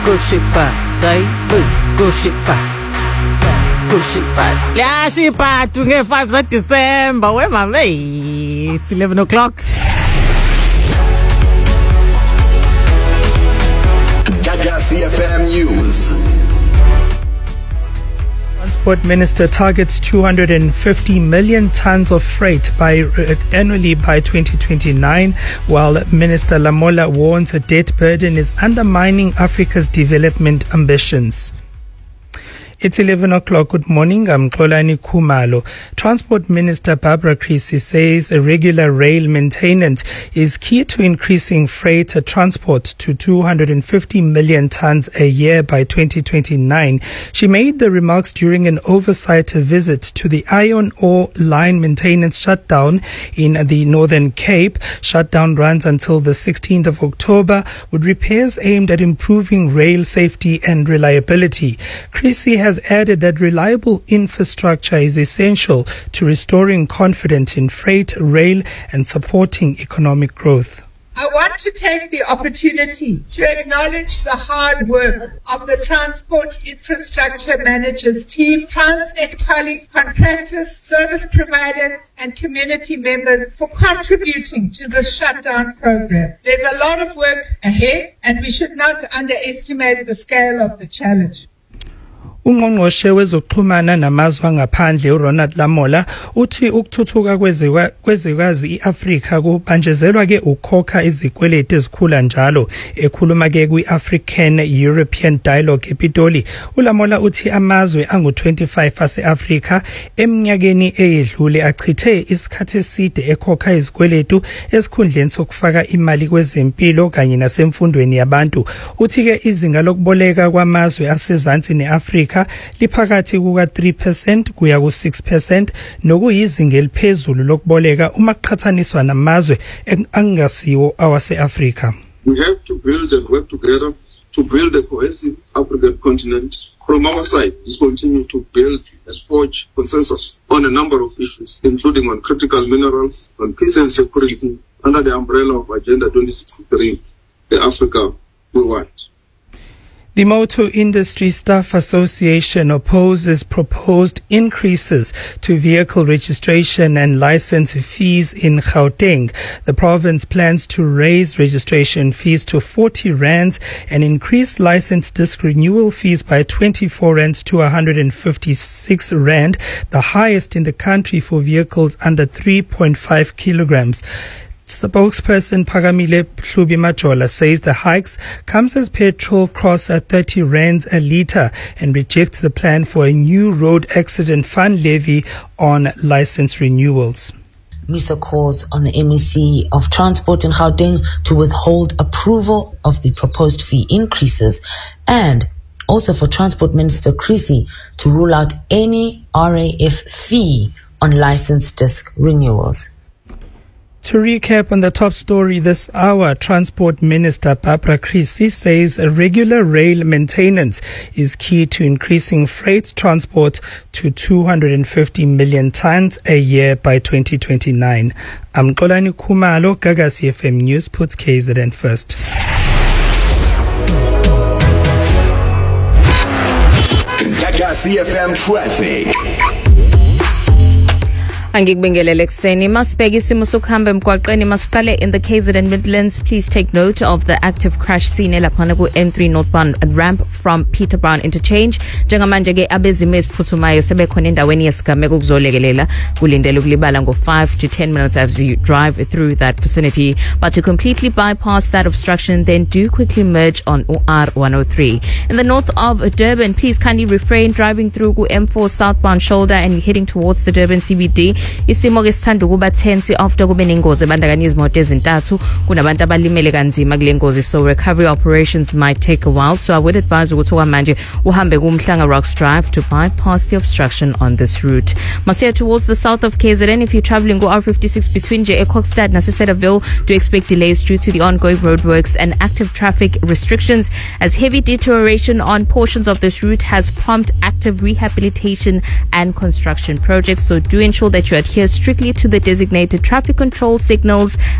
kushipa, taibu, kushipa. Kushipa, tunge 5 za December. Where my way? It's 11 o'clock. Gaga CFM News. Transport Minister targets 250 million tons of freight annually by 2029, while Minister Lamola warns a debt burden is undermining Africa's development ambitions. It's 11 o'clock. Good morning. I'm Xolani Khumalo. Transport Minister Barbara Creecy says a regular rail maintenance is key to increasing freight transport to 250 million tons a year by 2029. She made the remarks during an oversight visit to the iron ore line maintenance shutdown in the Northern Cape. Shutdown runs until the 16th of October with repairs aimed at improving rail safety and reliability. Creecy has added that reliable infrastructure is essential to restoring confidence in freight, rail, and supporting economic growth. I want to take the opportunity to acknowledge the hard work of the Transport Infrastructure Managers team, Transnet colleagues, contractors, service providers, and community members for contributing to the shutdown program. There's a lot of work ahead, and we should not underestimate the scale of the challenge. Ungqongqoshe wezokuxhumana namazwe angaphandle uRonald Lamola uthi ukuthuthuka kwezwekazi iAfrika kubanjezelwa ke ukhokha izikweletu ezikhula njalo. Ekhuluma ke kwi-African European Dialogue ePitoli, uLamola uthi amazwe angu-25 ase-Afrika eminyakeni eyedlule achithe isikhathi eside ekhokha izikweletu esikhundleni sokufaka imali kwezempilo kanye nasemfundweni yabantu. Uthi ke izinga lokuboleka kwamazwe asezansi neAfrika liphakathi kuka 3% kuya ku 6% nokuyizinga eliphezulu lokuboleka uma kuqhathaniswa namazwe angasiwo awase-Afrika. We have to build and work together to build a cohesive African continent. From our side, we continue to build and forge consensus on a number of issues, including on critical minerals, on peace and security, under the umbrella of Agenda 2063, the Africa we want. The Motor Industry Staff Association opposes proposed increases to vehicle registration and license fees in Gauteng. The province plans to raise registration fees to 40 rands and increase license disc renewal fees by 24 rands to 156 rand, the highest in the country for vehicles under 3.5 kilograms. Spokesperson Pagamile Hlubi Majola says the hikes comes as petrol costs at 30 rands a litre and rejects the plan for a new road accident fund levy on license renewals. MISA calls on the MEC of Transport in Gauteng to withhold approval of the proposed fee increases and also for Transport Minister Creecy to rule out any RAF fee on license disc renewals. To recap on the top story this hour, Transport Minister Barbara Creecy says a regular rail maintenance is key to increasing freight transport to 250 million tons a year by 2029. I'm Xolani Khumalo. Gaga CFM News puts KZN first. Gaga CFM Traffic. Angikubingelele ekseni masibheka isimo sokuhamba emgwaqeni masiqale in the KZN Midlands. Please take note of the active crash scene laphana ku N3 northbound ramp from Peter Brown interchange. Njengamanje ke abezimo eziphuthumayo sebekhona endaweni yesigameko ukuzolekelela kulindele ukulibala ngo 5 to 10 minutes as you drive through that vicinity, but to completely bypass that obstruction then do quickly merge on R103. In the north of Durban, please kindly refrain driving through ku M4 southbound shoulder and heading towards the Durban CBD. Isimo ke sithanda ukuba tense after kube nengozi ebandakanya izimoto ezintathu kunabantu abalimele kanzima kule ngozi, so recovery operations might take a while, so I would advise ukuthi okwamanje uhambe kuMhlanga Rocks Drive to bypass the obstruction on this route. Masiya towards the south of KZN, if you're traveling go R56 between Kokstad and Sesedaville, do expect delays due to the ongoing roadworks and active traffic restrictions, as heavy deterioration on portions of this route has prompted active rehabilitation and construction projects, so do ensure that you adhere strictly to the designated traffic control signals